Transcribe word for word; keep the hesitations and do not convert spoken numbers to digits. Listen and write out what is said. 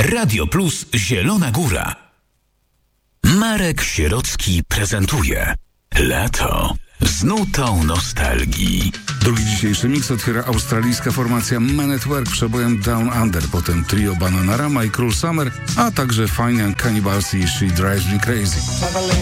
Radio Plus Zielona Góra. Marek Sierocki prezentuje Lato z nutą nostalgii. Drugi dzisiejszy miks otwiera australijska formacja Men at Work przebojem Down Under, potem trio Bananarama i Cruel Summer, a także Fine Young Cannibals i She Drives Me Crazy.